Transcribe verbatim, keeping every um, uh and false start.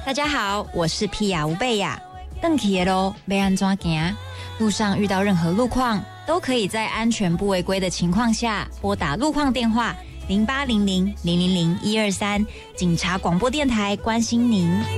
大家好，我是皮亚吴贝亚。邓起的咯，要安怎行？路上遇到任何路况，都可以在安全不违规的情况下，拨打路况电话零八零零零零零一二三，警察广播电台关心您。